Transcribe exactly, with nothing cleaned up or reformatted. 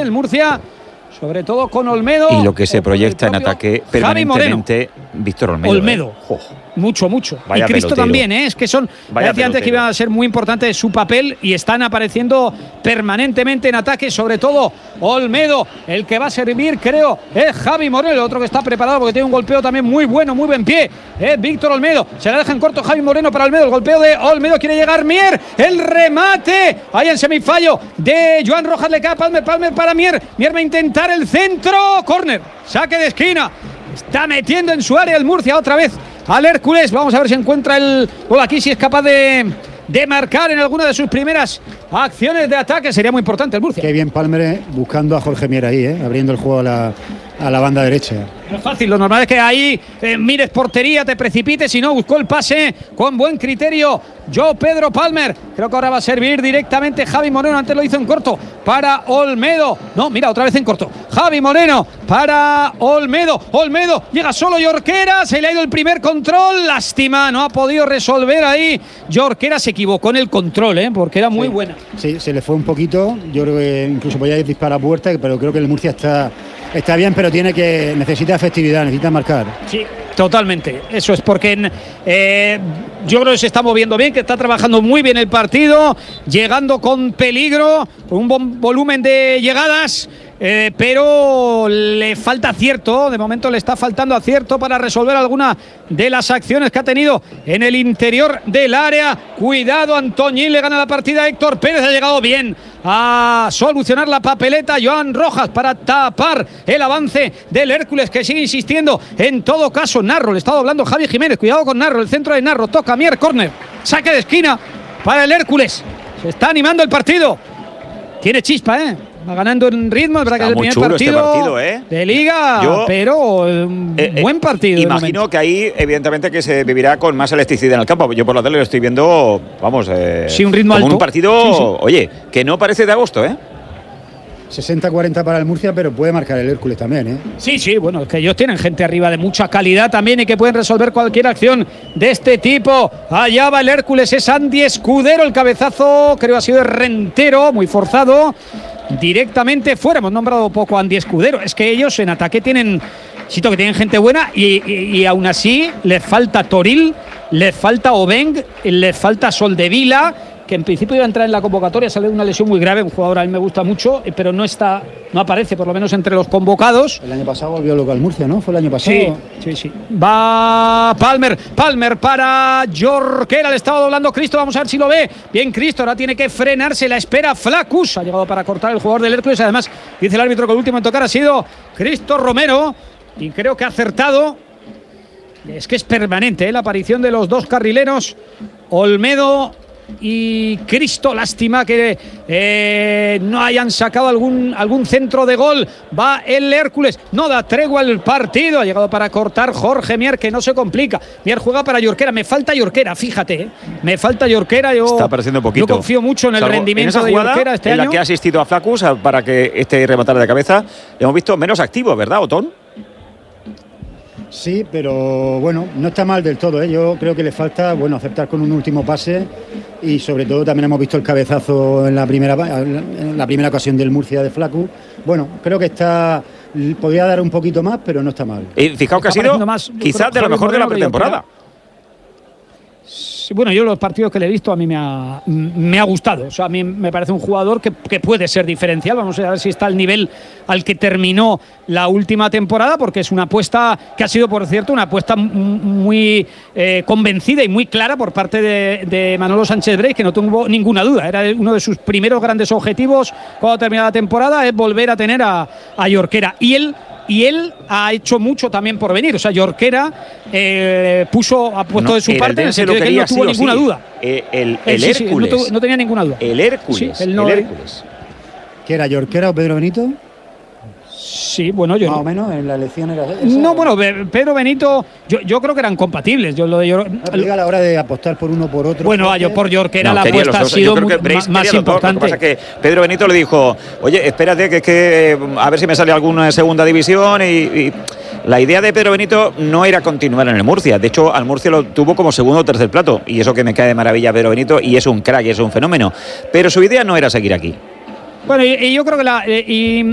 el Murcia, sobre todo con Olmedo. Y lo que se proyecta en ataque permanentemente, Víctor Olmedo. Olmedo. ¿eh? Oh. Mucho, mucho. Vaya y Cristo pelotero. también, ¿eh? Es que son. Vaya decía antes que iba a ser muy importante su papel y están apareciendo permanentemente en ataque, sobre todo Olmedo. El que va a servir, creo, es Javi Moreno, el otro que está preparado porque tiene un golpeo también muy bueno, muy buen pie. Es Víctor Olmedo. Se la deja en corto Javi Moreno para Olmedo. El golpeo de Olmedo, quiere llegar Mier. El remate. Ahí en semifallo de Joan Rojas, le cae Palmer, Palmer para Mier. Mier va a intentar el centro. Córner. Saque de esquina. Está metiendo en su área el Murcia otra vez al Hércules. Vamos a ver si encuentra el gol aquí, si es capaz de, de marcar en alguna de sus primeras acciones de ataque. Sería muy importante el Murcia. Qué bien Palmer buscando a Jorge Mier ahí, ¿eh? Abriendo el juego a la, a la banda derecha. No es fácil, lo normal es que ahí eh, mires portería, te precipites, y no, buscó el pase con buen criterio Joe Pedro Palmer. Creo que ahora va a servir directamente Javi Moreno. Antes lo hizo en corto para Olmedo. No, mira, otra vez en corto. Javi Moreno para Olmedo. Olmedo llega solo Jorquera. Se le ha ido el primer control. Lástima, no ha podido resolver ahí. Jorquera se equivocó en el control, ¿eh? Porque era muy sí, buena. Sí, se le fue un poquito. Yo creo que incluso podía disparar a puerta, pero creo que el Murcia está, está bien, pero tiene que necesita efectividad, necesita marcar. Sí. Totalmente, eso es porque eh, yo creo que se está moviendo bien, que está trabajando muy bien el partido, llegando con peligro, con un buen volumen de llegadas, eh, pero le falta acierto, de momento le está faltando acierto para resolver alguna de las acciones que ha tenido en el interior del área. Cuidado, Antoñín, le gana la partida a Héctor Pérez, ha llegado bien a solucionar la papeleta Joan Rojas para tapar el avance del Hércules, que sigue insistiendo. En todo caso, Narro, le está doblando Javi Jiménez, cuidado con Narro, el centro de Narro, toca Mier, córner, saque de esquina para el Hércules. Se está animando el partido, tiene chispa, ¿eh? Va ganando en ritmo, es verdad que es el primer partido, este partido ¿eh? de Liga, Yo, pero un eh, buen partido. Imagino que ahí, evidentemente, que se vivirá con más electricidad en el campo. Yo por la tele lo estoy viendo, vamos, eh, sí, un ritmo como alto. Un partido, sí, sí. Oye, que no parece de agosto, ¿eh? sesenta cuarenta para el Murcia, pero puede marcar el Hércules también, ¿eh? Sí, sí, bueno, es que ellos tienen gente arriba de mucha calidad también y que pueden resolver cualquier acción de este tipo. Allá va el Hércules, es Andy Escudero, el cabezazo creo ha sido de Rentero, muy forzado. Directamente fuera, hemos nombrado poco a Andy Escudero. Es que ellos en ataque tienen, siento que tienen gente buena y, y, y aún así les falta Toril, les falta Obeng, les falta Soldevila, que en principio iba a entrar en la convocatoria, sale de una lesión muy grave, un jugador a mí me gusta mucho, pero no está, no aparece por lo menos entre los convocados. El año pasado volvió local Murcia, ¿no? Fue el año pasado. Sí, sí, sí. Va Palmer, Palmer para Jorquera, le estaba doblando Cristo, vamos a ver si lo ve. Bien Cristo, ahora tiene que frenarse, la espera Flacus, ha llegado para cortar el jugador del Hércules, además dice el árbitro que el último en tocar ha sido Cristo Romero, y creo que ha acertado. Es que es permanente, ¿eh? La aparición de los dos carrileros, Olmedo y Cristo. Lástima que eh, no hayan sacado algún, algún centro de gol. Va el Hércules, no da tregua el partido, ha llegado para cortar Jorge Mier, que no se complica. Mier juega para Jorquera, me falta Jorquera, fíjate, ¿eh? me falta Jorquera. Yo, está apareciendo poquito. Yo confío mucho en el Salvo rendimiento en de Jorquera este en año. En la que ha asistido a Flacus para que este rematara de cabeza, le hemos visto menos activo, ¿verdad, Otón? Sí, pero bueno, no está mal del todo, ¿eh? Yo creo que le falta, bueno, aceptar con un último pase, y sobre todo también hemos visto el cabezazo en la primera en la primera ocasión del Murcia de Flacus. Bueno, creo que está, podría dar un poquito más, pero no está mal. Y fijaos que ha sido más, quizás de lo mejor de la pretemporada. Sí, bueno, yo los partidos que le he visto a mí me ha, me ha gustado. O sea, a mí me parece un jugador que, que puede ser diferencial. Vamos a ver si está al nivel al que terminó la última temporada, porque es una apuesta que ha sido, por cierto, una apuesta muy eh, convencida y muy clara por parte de, de Manolo Sánchez Brey, que no tuvo ninguna duda. Era uno de sus primeros grandes objetivos cuando termina la temporada, es volver a tener a, a Jorquera. Y él Y él ha hecho mucho también por venir. O sea, Jorquera eh, puso, ha puesto no, de su parte en el sentido de que él no tuvo ninguna sí. duda. Eh, el el sí, Hércules. Sí, no, tuvo, no tenía ninguna duda. El Hércules. Sí, no, el Hércules. ¿Qué era, Jorquera o Pedro Benito? Sí, bueno, yo más no. o menos en la elección era esa. No, bueno, Pedro Benito, yo, yo creo que eran compatibles. Yo lo de Jor... no, a la hora de apostar por uno por otro. Bueno, yo por Jorquera no, la apuesta ha sido yo creo que más, más importante. Lo que pasa es que Pedro Benito le dijo, oye, espérate, que es que a ver si me sale alguna segunda división. Y, y la idea de Pedro Benito no era continuar en el Murcia. De hecho, al Murcia lo tuvo como segundo o tercer plato. Y eso que me cae de maravilla Pedro Benito, y es un crack, y es un fenómeno. Pero su idea no era seguir aquí. Bueno, y, y yo creo que la... Y,